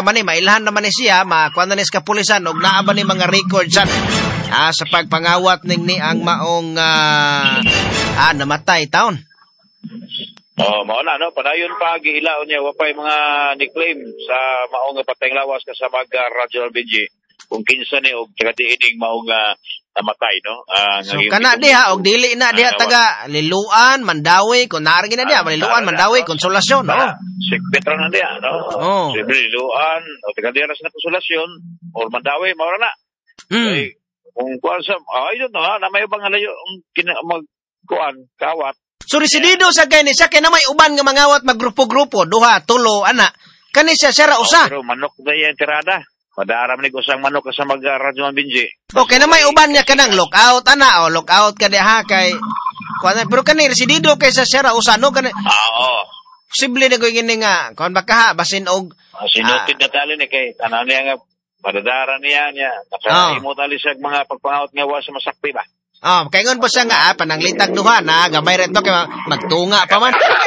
man ni mailhan naman ni siya, makuha na ni sa kapulisan og naa ba ni mga records sa pagpangawat ni ang maong namatay taon. Mauna no, padayon pa gihilaon niya wapay mga ni-claim sa maong patayng lawas kasama Radyo LBG. Kung kinsa ni og tagadiining maong namatay no. So kana diha og dili na diha taga Liluan, Mandawi, kun naari na diha, Liluan, Mandawi, Konsolasyon, no. Sekretary na diha, no. Liluan, o taga diha sa Konsolasyon or Mandawi mao na. Kung kuan sa ayun no, na may bang halayo mag kuan kawat. So residido sa kay ni siya kay na may uban nga mangawat maggrupo-grupo, duha, tulo, ana. Kani siya ra usa. Pero manok na yan tirada. Madaram ni usang manok sa Radyo Binji. Okay na may uban niya kanang lockout ana o lockout ka diha kay kuan pero kani residido kay sa ra usa no kani. Oo. Posible na ko gini nga kuan baka basin og sinutid na tali ni kay tanan niya nga madadara niya. Nakaimo tali sa mga pagpangawat nga wa sa masakti ba. Kay ngon po siya nga, pananglitag duha na, gamay rin to, kaya magtunga pa man.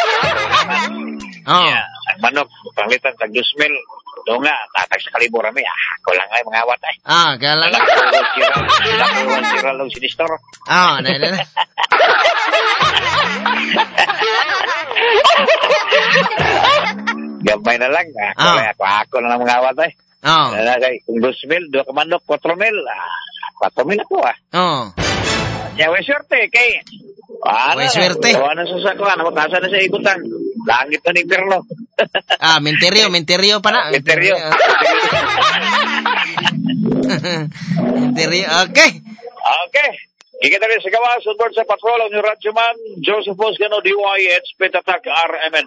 Manok, panglitag, tag-2,000, tunga, tatag sa kaliburan mo, ako lang ay mga awat ay. Kaya lang. Lakuan sira lang sinistor. Na. Gamay na lang, ako lang mga awat ay. Kung 2,000, 2 ka manok, 4,000, 4,000 ako Ya, way swerte kay. Way swerte. Ano sa sakwan, matasa na sa ikutan. Langit na ni Perlo. Menterio pa na. Menterio. Menterio, okay. Ikita rin sa gawa, sunod sa patrol ng Radyoman, Joseph Boscano, DYH, Petatak, RMN.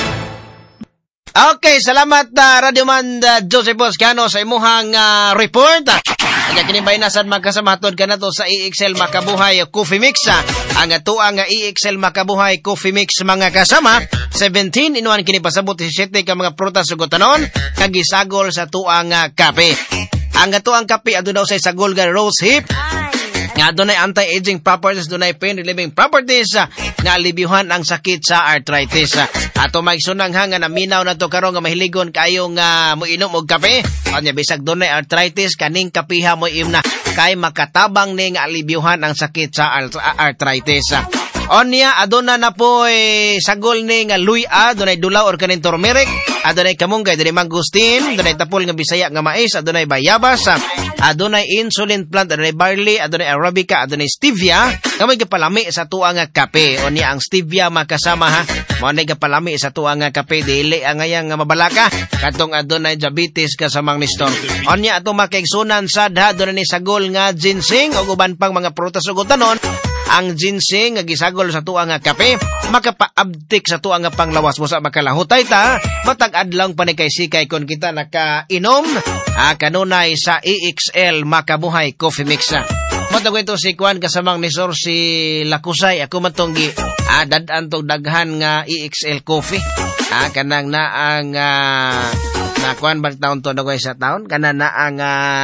Okay, salamat Radyoman Joseph Boscano sa imuhang report. Kanya kinibay na sad magkasamahatod ka na to sa EXL Makabuhay Coffee Mix. Ang atuang EXL Makabuhay Coffee Mix mga kasama. 17 inuan kinipasabot 17 ka mga prutas sugutanon kagisagol sa tuang kape. Ang atuang kape ado daw sa sagol nga rose hip. Nga dunay anti-aging properties, dunay pain relieving properties nga alibyuhan ang sakit sa arthritis. Ato magsunang nga naminaw na to karon nga mahiligon kayo nga moinom og kape. Anya bisag dunay arthritis kaning kapiha mo imna kay makatabang ning alibyuhan ang sakit sa arthritis. Onya aduna na po sagol ni nga luya, adunay dulaw or kanin turmeric, adunay kamunggay, adunay mangustin, adunay tapol nga bisaya nga mais, adunay bayabas, adunay insulin plant, adunay barley, adunay arabica, adunay stevia. Kamay gapalami sa tuang nga kape. Onya ang stevia makasama ha. Mao nay gapalami sa tuang nga kape dili ang ngayang nga mabalaka katong adunay diabetes kasamang nistor. Onya ato makaigsunan sad ha, adunay ni sagol nga ginseng ug uban pang mga prutas ug utanon. Ang ginseng nga gisagol sa tuang nga kape makapaabtik sa tuang nga panglawas mo sa makalahutay ta matag adlaw pa ni kay sikay kon kita nakainom kanunay sa EXL Makabuhay Coffee Mix. Matag ito si Kwan kasamang nisor si Lakusay ako matonggi dadan tong daghan nga EXL Coffee kanang na ang na Kwan ba taon to dagoy sa taon kana na ang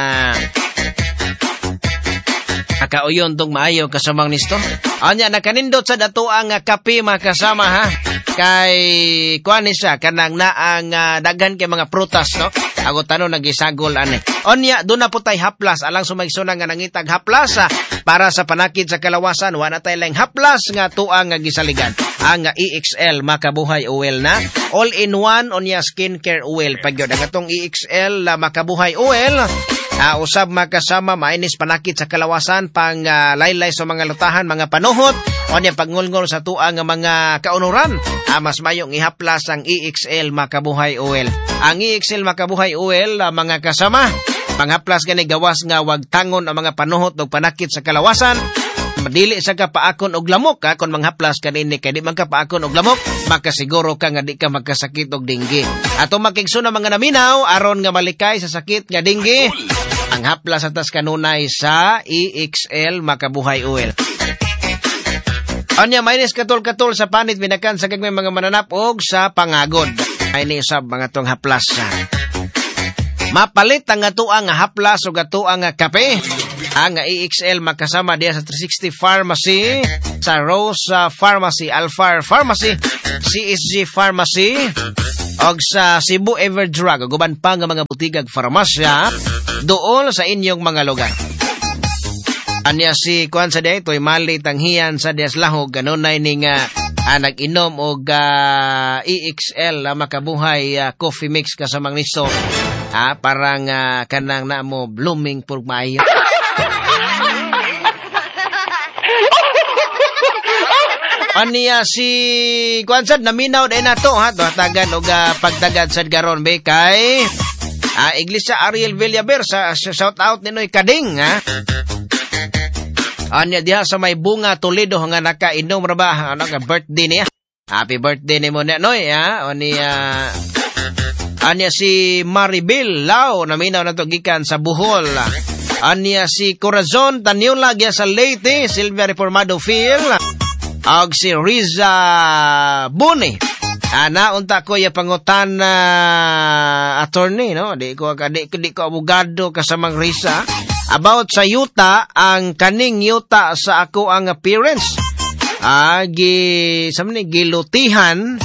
kauyon tong maayo kasamang nisto. Anya nakanindot sa dato ang kape makasama ha. Kay kuan siya kanang na ang daghan kay mga prutas no. Ako tanon nagisagol ani. Onya do na putay haplas alang sumagsuna nga nangitag haplas para sa panakit sa kalawasan wa na tay lang haplas nga tuang nga gisaligan. Ang EXL Makabuhay Oil na all in one onya skincare oil pagyod ang atong EXL Makabuhay Oil. Usab makasama mainis panakit sa kalawasan pang laylay sa mga lutahan mga panuhot o niya pagngulngol sa tuang mga kaunuran mas mayong ihaplas ang EXL Makabuhay Oil. Ang EXL Makabuhay Oil mga kasama panghaplas gani gawas nga wag tangon ang mga panuhot ug panakit sa kalawasan. Dili sa ka paakon og lamok kon manghaplas kanini kay di man ka paakon og lamok makasiguro ka nga di ka magkasakit og dengue. Ato makigsuna mga naminaw aron nga malikay sa sakit nga dengue. Ang haplas atas kanunay sa EXL Makabuhay Oil. Anya mainis katol-katol sa panit binakan sa gagmay mga mananap og sa pangagod. Ay ni usab mga tong haplas. Mapalit ang atuang haplas o atuang kape. Ang EXL makasama diya sa 360 Pharmacy, sa Rose Pharmacy, Alfar Pharmacy, CSG Pharmacy, og sa Cebu Everdrug ug uban pa nga mga butigag farmasya duol sa inyong mga lugar. Anya si kuan sa day toy mali tanghiyan sa Dias Lahog kanunay ning nag-inom og EXL makabuhay coffee mix kasamang niso. Parang kanang na mo blooming pug maayo. Aniya si Kwansad naminaw day nato tagan og pagtagad sad garon be kay Iglesia Ariel Villaver sa shout out ninoy Kading Anya diha sa may bunga Toledo nga nakainom ra ba nga birthday niya. Happy birthday ni mo noy Anya si Maribel Lao naminaw nato gikan sa Bohol. Anya si Corazon Tanyola gya sa Leyte Silvia Reformado Field. Og si Riza Buni. Naunta ko ya pangutan attorney no. Di ko abogado kasamang Riza about sa yuta ang kaning yuta sa ako ang appearance. Gilutihan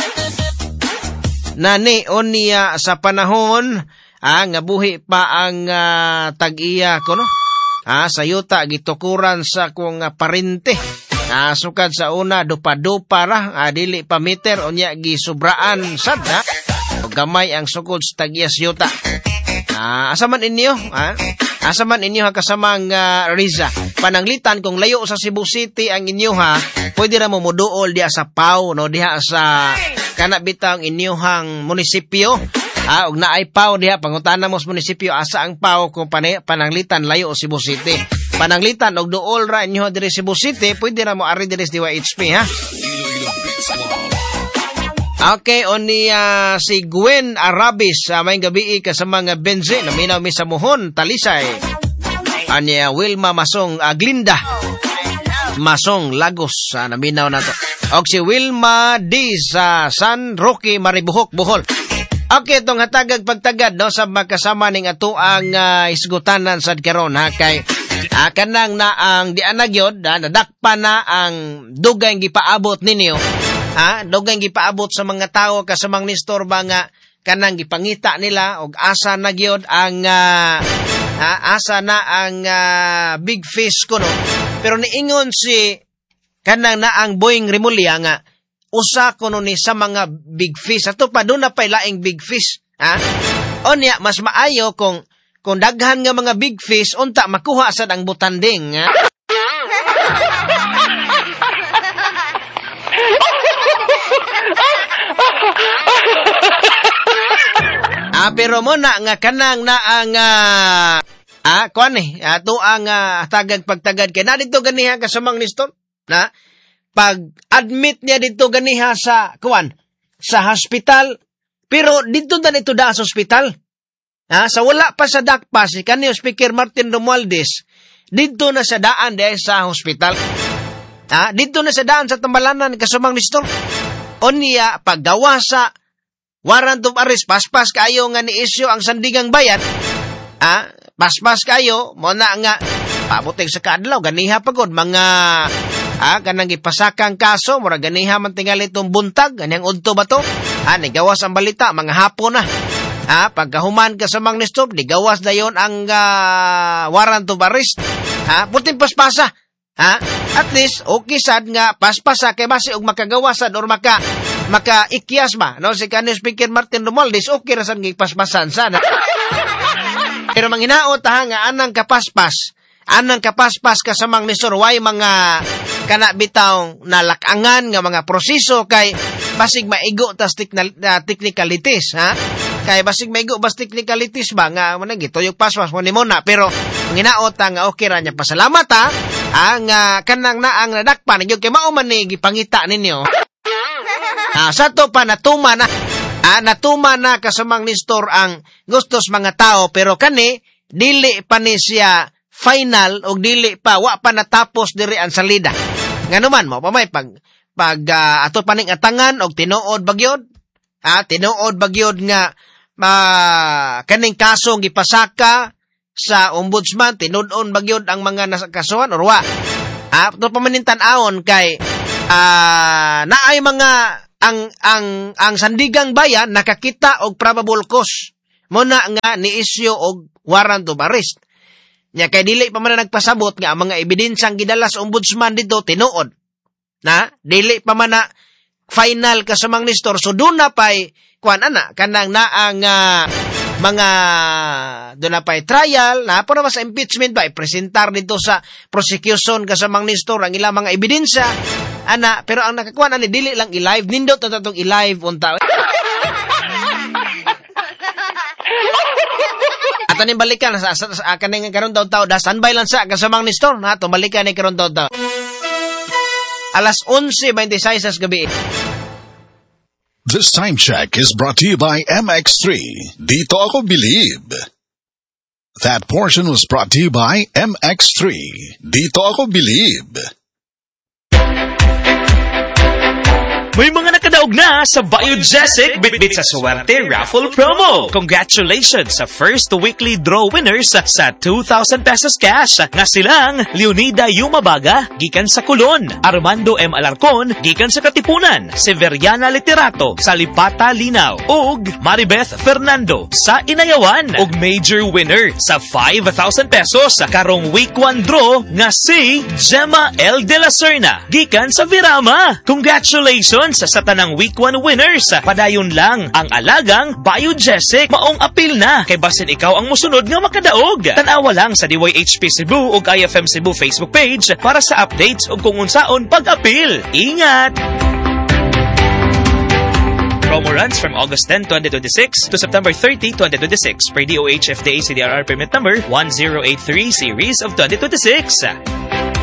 na ni onia sa panahon nga buhi pa ang tag-iya ko no. Sa yuta gitukuran sa kong parente. Sukad sa una dupa-dupa ra dili pa meter unya gisubraan sad o gamay ang sukod sa tagyas yuta. Asaman inyo asaman inyo kasamang Riza pananglitan kung layo sa Cebu City ang inyo pwede ra mo moduol diha sa Pau no diha sa kana bitang inyohang munisipyo. Og naay Pau diha pangutana mo sa munisipyo asa ang Pau kung pananglitan layo Cebu City. Pananglitan og duol ra inyo diri Cebu City, pwede ra mo ari diri sa DYHP Okay, oni si Gwen Arabis may gabi ka sa mga Benze naminaw mi sa Mohon Talisay. Anya Wilma Masong Glinda Masong Lagos naminaw nato. Og si Wilma D sa San Roque Maribuhok Bohol. Okay, itong hatagag pagtagad no sa magkasama ning ato ang isgutanan sad karon kay kanang na ang di anagyod nadakpa na ang dugay gipaabot ninyo. Dugay gipaabot sa mga tawo kasamang Nestor ba nga kanang gipangita nila og asa na gyud ang asa na ang big fish ko no. Pero niingon si kanang na ang Boying Remulla nga usa ko ni sa mga big fish. Ato pa doon na pa'y laing big fish. Onya, mas maayo kung daghan nga mga big fish, unta makuha sad ang butanding. Pero mo na nga kanang na ang ato ang tagad pagtagad kay na dito ganiha kasamang Nestor na pag-admit niya dito ganiha sa hospital, pero dito na ito da sa hospital. Sa wala pa sa dakpa, si kanyo Speaker Martin Romualdez, dito na sa daan dahil sa hospital. Dito na sa daan sa Tambalanan, kasamang Nestor. O niya, paggawa sa warrant of arrest, paspas kayo nga ni-issue ang sandigang bayan, paspas kayo, mo na nga, pabuting sa kaadlaw, ganiha pagod, mga kanang ipasakang kaso, mura ganiha man tingali itong buntag, ganyang udto ba to? Nigawas ang balita, mga hapon na. Pagkahuman ka sa Mang Nestor, nigawas na yon ang warrant of arrest. Puting paspasa. At least, okay sad nga, paspasa, kay basi og makagawasan or maka-ikyas ba? No? Si kanyo Speaker Martin Romualdez, okay rasan nga ipaspasan sana. Pero manghinaot nga anang kapaspas ka sa Mang Nestor, way mga kana bitaw nalakangan nga mga proseso kay basig maigo tas technicalities kay basig maigo bas technicalities ba nga managi tuyok paspas mo ni mona pero nginaot nga okay ra nya pasalamat ang kanang na ang nadakpa nagyud kay mao man ni gipangita ninyo sa to pa natuma na kasamang Nestor ang gustos mga tao pero kani dili pa ni siya final o dili pa wa pa natapos diri ang salida. Nganuman mo pa may pag ato paning atangan og tinuod bagyod. Tinuod bagyod nga kaning kaso gipasaka sa ombudsman tinud-on bagyod ang mga nakasuhan or wa. Ato pa manintan-aon kay naay mga ang sandigang bayan nakakita og probable cause. Muna nga ni-issue og warrant of arrest. Nya kay dili pa man nagpasabot nga ang mga ebidensyang gidala sa ombudsman dito tinuod. Na dili pa man na final kasamang Nestor, so doon na pa'y kuan ana kanang na ang mga doon na pa'y trial na po naman sa impeachment ba ipresentar dito sa prosecution kasamang Nestor ang ilang mga ebidensya ana, pero ang nakakuan ani dili lang i-live, nindot na tatong i-live unta. At aning balikan sa kaning karon taw da standby lang sa kasamang Nestor na to balikan ni karon taw. Alas 11:26 sa gabi. This time check is brought to you by MX3. Dito ako believe. That portion was brought to you by MX3. Dito ako believe. May mga nakadaog na sa Biogesic Bitbit sa Suwerte Raffle Promo. Congratulations sa first weekly draw winners sa 2,000 pesos cash. Nga silang Leonida Yumabaga, gikan sa Kulon, Armando M. Alarcon, gikan sa Katipunan, Severiana Literato, sa Lipata Linaw, ug Maribeth Fernando sa Inayawan, ug major winner sa 5,000 pesos karong week 1 draw nga si Gemma L. De La Serna, gikan sa Virama. Congratulations sa tanang week 1 winners. Padayon lang ang alagang Biogesic. Maong apil na kay basin ikaw ang musunod nga makadaog. Tanawa lang sa DYHP Cebu ug IFM Cebu Facebook page para sa updates ug kung unsaon pag-apil. Ingat! Promo runs from August 10, 2026 to September 30, 2026 per DOH FDA CDRR permit number 1083 series of 2026.